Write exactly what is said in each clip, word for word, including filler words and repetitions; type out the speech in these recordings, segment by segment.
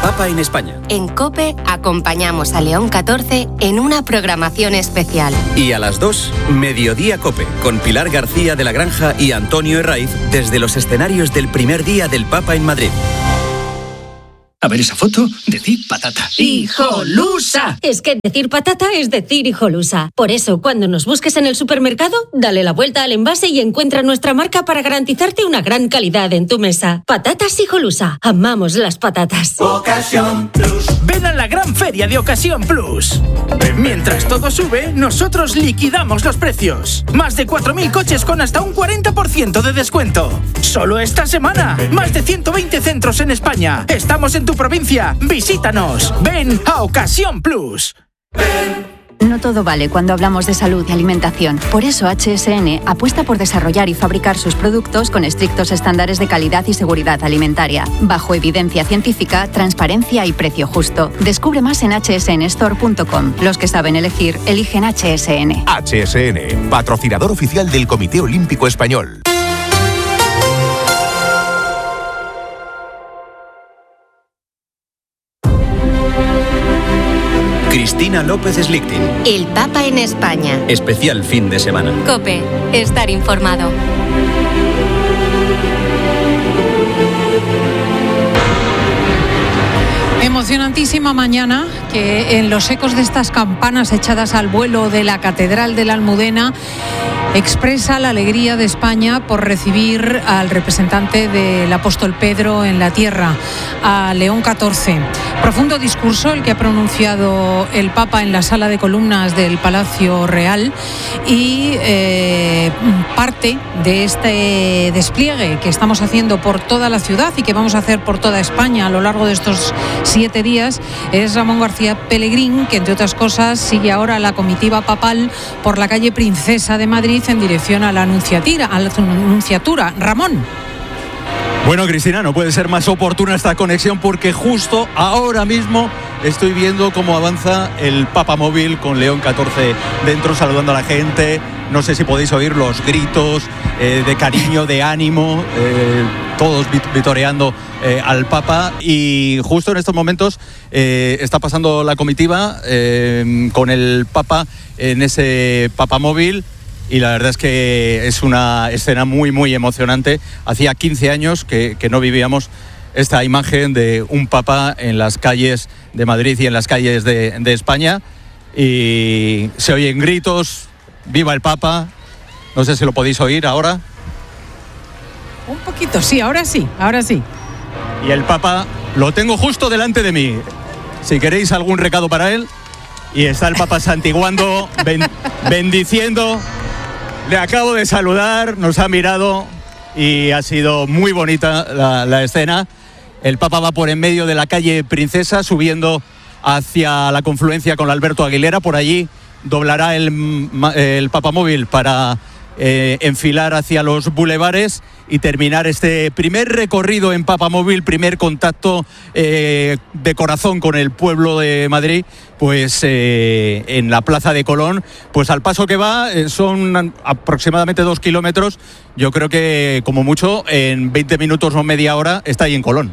Papa en España. En COPE acompañamos a León catorce en una programación especial. Y a las dos, Mediodía COPE, con Pilar García de la Granja y Antonio Herraiz desde los escenarios del primer día del Papa en Madrid. A ver esa foto, decir patata. ¡Hijolusa! Es que decir patata es decir hijolusa. Por eso, cuando nos busques en el supermercado, dale la vuelta al envase y encuentra nuestra marca para garantizarte una gran calidad en tu mesa. Patatas Hijolusa. Amamos las patatas. Ocasión Plus. Ven a la gran feria de Ocasión Plus. Mientras todo sube, nosotros liquidamos los precios. Más de cuatro mil coches con hasta un cuarenta por ciento de descuento. Solo esta semana. Más de ciento veinte centros en España. Estamos en tu provincia. Visítanos. Ven a Ocasión Plus. No todo vale cuando hablamos de salud y alimentación. Por eso H S N apuesta por desarrollar y fabricar sus productos con estrictos estándares de calidad y seguridad alimentaria, bajo evidencia científica, transparencia y precio justo. Descubre más en hache ese ene store punto com. Los que saben elegir, eligen H S N. H S N, patrocinador oficial del Comité Olímpico Español. Cristina López Slichting. El Papa en España. Especial fin de semana. COPE. Estar informado. Emocionantísima mañana que en los ecos de estas campanas echadas al vuelo de la Catedral de la Almudena expresa la alegría de España por recibir al representante del apóstol Pedro en la tierra, a León catorce. Profundo discurso el que ha pronunciado el Papa en la sala de columnas del Palacio Real y eh, parte de este despliegue que estamos haciendo por toda la ciudad y que vamos a hacer por toda España a lo largo de estos siete días es Ramón García Pellegrín, que entre otras cosas sigue ahora la comitiva papal por la calle Princesa de Madrid en dirección a la Anunciatura. A la Anunciatura. Ramón. Bueno, Cristina, no puede ser más oportuna esta conexión porque justo ahora mismo estoy viendo cómo avanza el Papa Móvil con León catorce dentro, saludando a la gente. No sé si podéis oír los gritos eh, de cariño, de ánimo, eh, todos vitoreando eh, al Papa. Y justo en estos momentos eh, está pasando la comitiva eh, con el Papa en ese Papa Móvil. Y la verdad es que es una escena muy, muy emocionante. Hacía quince años que, que no vivíamos esta imagen de un papa en las calles de Madrid y en las calles de, de España. Y se oyen gritos, ¡viva el Papa! No sé si lo podéis oír ahora. Un poquito, sí, ahora sí, ahora sí. Y el Papa lo tengo justo delante de mí. Si queréis algún recado para él. Y está el Papa santiguando, ben, bendiciendo. Le acabo de saludar, nos ha mirado y ha sido muy bonita la, la escena. El Papa va por en medio de la calle Princesa, subiendo hacia la confluencia con la Alberto Aguilera. Por allí doblará el, el Papa Móvil para eh, enfilar hacia los bulevares y terminar este primer recorrido en Papa Móvil, primer contacto eh, de corazón con el pueblo de Madrid, pues eh, en la Plaza de Colón. Pues al paso que va eh, son aproximadamente dos kilómetros. Yo creo que como mucho en veinte minutos o media hora está ahí en Colón.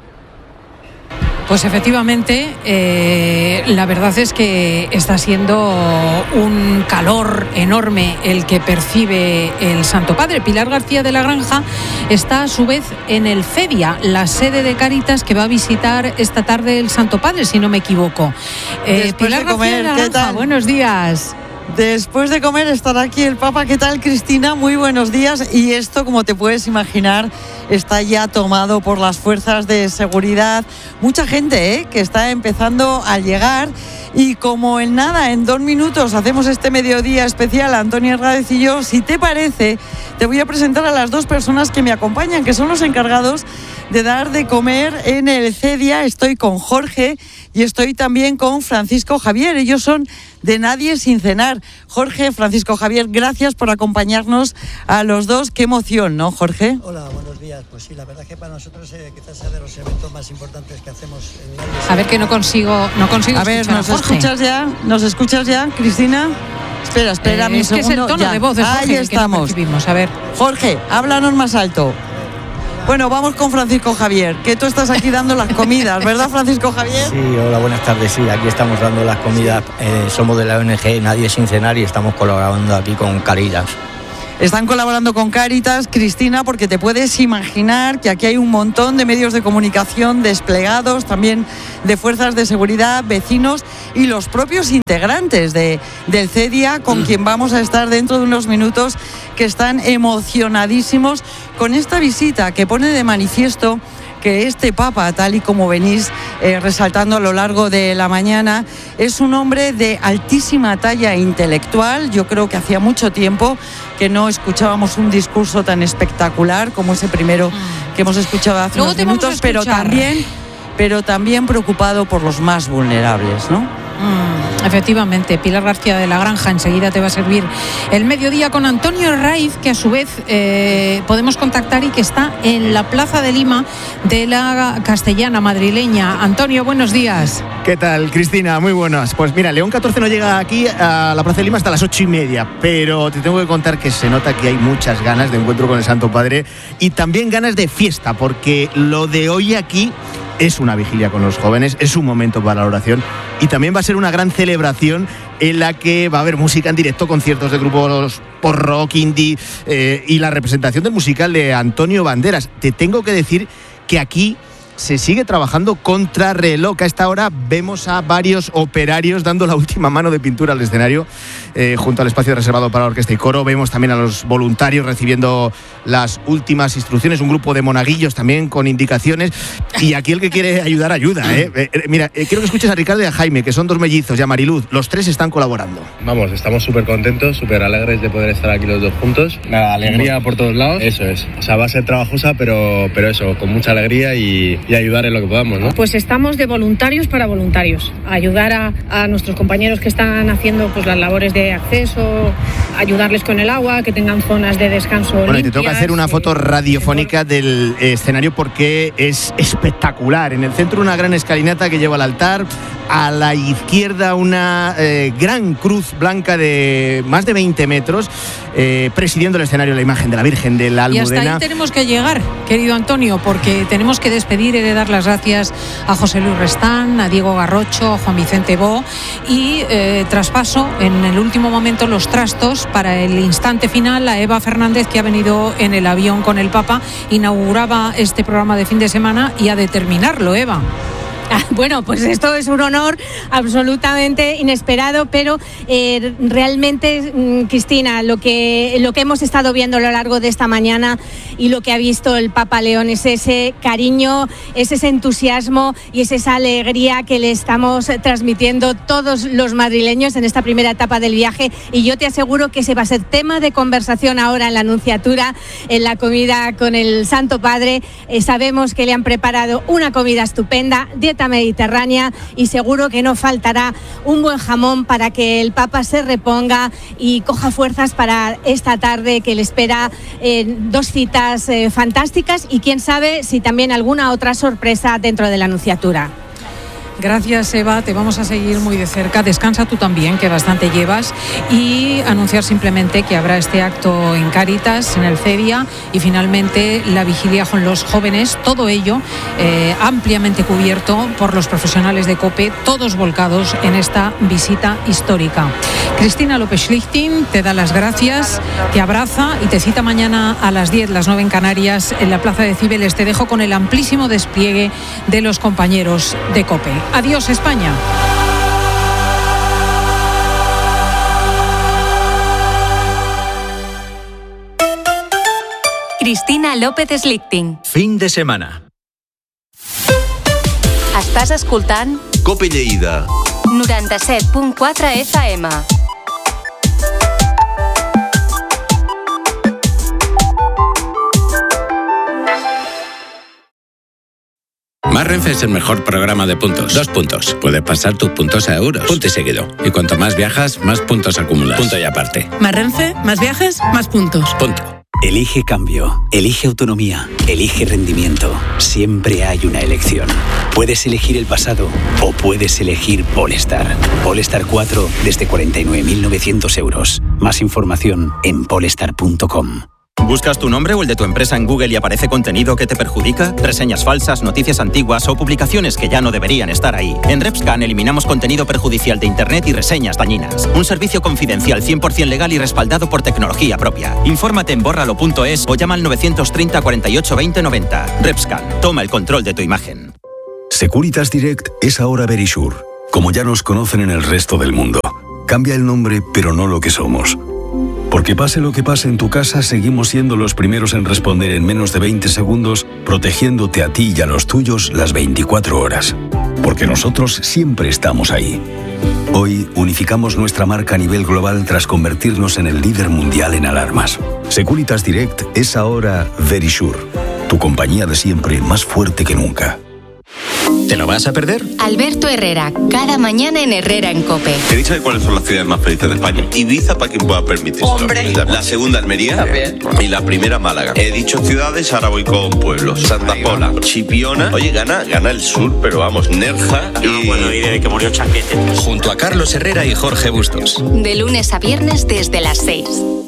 Pues efectivamente, eh, la verdad es que está siendo un calor enorme el que percibe el Santo Padre. Pilar García de la Granja está a su vez en el CEDIA, la sede de Cáritas que va a visitar esta tarde el Santo Padre, si no me equivoco. Eh, Pilar de comer, García de la Granja, ¿qué tal? Buenos días. Después de comer estará aquí el Papa. ¿Qué tal, Cristina? Muy buenos días. Y esto, como te puedes imaginar, está ya tomado por las fuerzas de seguridad. Mucha gente ¿eh? que está empezando a llegar. Y como en nada, en dos minutos hacemos este mediodía especial, Antonio Herraiz y yo. Si te parece, te voy a presentar a las dos personas que me acompañan, que son los encargados de dar de comer en el CEDIA. Estoy con Jorge y estoy también con Francisco Javier. Ellos son de Nadie sin cenar. Jorge, Francisco Javier, gracias por acompañarnos a los dos. Qué emoción, ¿no, Jorge? Hola, buenos días. Pues sí, la verdad que para nosotros eh, quizás sea de los eventos más importantes que hacemos en Nadie sin A ver, que no consigo, no consigo A ver, escuchar ¿nos a Jorge. escuchas ya? ¿Nos escuchas ya, Cristina? Espera, espera Eh, un es que segundo. es el tono ya. de voz de Jorge Ahí el que no estamos. percibimos. A ver. Jorge, háblanos más alto. Bueno, vamos con Francisco Javier, que tú estás aquí dando las comidas, ¿verdad, Francisco Javier? Sí, hola, buenas tardes, sí, aquí estamos dando las comidas, eh, somos de la O N G Nadie Sin Cenar y estamos colaborando aquí con Caritas. Están colaborando con Cáritas, Cristina, porque te puedes imaginar que aquí hay un montón de medios de comunicación desplegados, también de fuerzas de seguridad, vecinos y los propios integrantes de, del CEDIA, con quien vamos a estar dentro de unos minutos, que están emocionadísimos con esta visita que pone de manifiesto que este Papa, tal y como venís eh, resaltando a lo largo de la mañana, es un hombre de altísima talla intelectual. Yo creo que hacía mucho tiempo que no escuchábamos un discurso tan espectacular como ese primero que hemos escuchado hace Luego unos minutos, pero también, pero también preocupado por los más vulnerables, ¿no? Mm, efectivamente, Pilar García de la Granja, enseguida te va a servir el mediodía con Antonio Raiz, que a su vez eh, podemos contactar y que está en la Plaza de Lima de la Castellana madrileña. Antonio, buenos días. ¿Qué tal, Cristina? Muy buenas. Pues mira, León catorce no llega aquí a la Plaza de Lima hasta las ocho y media, pero te tengo que contar que se nota que hay muchas ganas de encuentro con el Santo Padre y también ganas de fiesta, porque lo de hoy aquí es una vigilia con los jóvenes, es un momento para la oración y también va a ser una gran celebración en la que va a haber música en directo, conciertos de grupos por rock, indie eh, y la representación del musical de Antonio Banderas. Te tengo que decir que aquí se sigue trabajando contra reloj. A esta hora vemos a varios operarios dando la última mano de pintura al escenario, eh, junto al espacio reservado para orquesta y coro. Vemos también a los voluntarios recibiendo las últimas instrucciones, un grupo de monaguillos también con indicaciones. Y aquí el que quiere ayudar, ayuda. ¿eh? Eh, eh, mira, eh, quiero que escuches a Ricardo y a Jaime, que son dos mellizos, y a Mariluz. Los tres están colaborando. Vamos, estamos súper contentos, súper alegres de poder estar aquí los dos juntos. Nada, alegría por todos lados. Eso es. O sea, va a ser trabajosa, pero, pero eso, con mucha alegría y... y ayudar en lo que podamos, ¿no? Pues estamos de voluntarios para voluntarios, ayudar a, a nuestros compañeros que están haciendo pues las labores de acceso, ayudarles con el agua, que tengan zonas de descanso Bueno, limpias, y te toca hacer una foto radiofónica del escenario porque es espectacular. En el centro una gran escalinata que lleva al altar, a la izquierda una eh, gran cruz blanca de más de veinte metros, eh, presidiendo el escenario la imagen de la Virgen de la Almudena. Y hasta ahí tenemos que llegar, querido Antonio, porque tenemos que despedir y de dar las gracias a José Luis Restán, a Diego Garrocho, a Juan Vicente Bo y eh, traspaso en el último momento los trastos para el instante final a Eva Fernández, que ha venido en el avión con el Papa, inauguraba este programa de fin de semana y ha de terminarlo, Eva. Bueno, pues esto es un honor absolutamente inesperado, pero eh, realmente, Cristina, lo que, lo que hemos estado viendo a lo largo de esta mañana y lo que ha visto el Papa León es ese cariño, es ese entusiasmo y es esa alegría que le estamos transmitiendo todos los madrileños en esta primera etapa del viaje, y yo te aseguro que ese va a ser tema de conversación ahora en la Anunciatura, en la comida con el Santo Padre. Eh, sabemos que le han preparado una comida estupenda, dieta mediterránea, y seguro que no faltará un buen jamón para que el Papa se reponga y coja fuerzas para esta tarde que le espera, eh, dos citas eh, fantásticas y quién sabe si también alguna otra sorpresa dentro de la Anunciatura. Gracias, Eva, te vamos a seguir muy de cerca. Descansa tú también, que bastante llevas, y anunciar simplemente que habrá este acto en Cáritas, en el CEDIA, y finalmente la vigilia con los jóvenes, todo ello eh, ampliamente cubierto por los profesionales de COPE, todos volcados en esta visita histórica. Cristina López-Schlichting te da las gracias, te abraza y te cita mañana a las diez, las nueve en Canarias, en la Plaza de Cibeles. Te dejo con el amplísimo despliegue de los compañeros de COPE. Adiós, España. Cristina López-Schlichting. Fin de semana. Estàs escoltant COPE Lleida noranta-set punt quatre F M. Más Renfe es el mejor programa de puntos. Dos puntos. Puedes pasar tus puntos a euros. Punto y seguido. Y cuanto más viajas, más puntos acumulas. Punto y aparte. Más Renfe, más viajes, más puntos. Punto. Elige cambio, elige autonomía, elige rendimiento. Siempre hay una elección. Puedes elegir el pasado o puedes elegir Polestar. Polestar cuatro desde cuarenta y nueve mil novecientos euros. Más información en polestar punto com. ¿Buscas tu nombre o el de tu empresa en Google y aparece contenido que te perjudica? ¿Reseñas falsas, noticias antiguas o publicaciones que ya no deberían estar ahí? En Repscan eliminamos contenido perjudicial de Internet y reseñas dañinas. Un servicio confidencial cien por ciento legal y respaldado por tecnología propia. Infórmate en bórralo punto es o llama al novecientos treinta, cuarenta y ocho, veinte, noventa. Repscan, toma el control de tu imagen. Securitas Direct es ahora Verisure, como ya nos conocen en el resto del mundo. Cambia el nombre, pero no lo que somos. Porque pase lo que pase en tu casa, seguimos siendo los primeros en responder en menos de veinte segundos, protegiéndote a ti y a los tuyos las veinticuatro horas. Porque nosotros siempre estamos ahí. Hoy unificamos nuestra marca a nivel global tras convertirnos en el líder mundial en alarmas. Securitas Direct es ahora Verisure, tu compañía de siempre más fuerte que nunca. ¿Te lo vas a perder? Alberto Herrera, cada mañana en Herrera en COPE. He dicho de cuáles son las ciudades más felices de España. Ibiza para quien pueda permitirse. ¡Hombre! La segunda Almería. También. Y la primera Málaga. He dicho ciudades, ahora voy con pueblos. Santa Pola, Chipiona. Oye, gana, gana el sur, pero vamos, Nerja y... Bueno, y desde que murió Chanquete. Junto a Carlos Herrera y Jorge Bustos. De lunes a viernes desde las seis.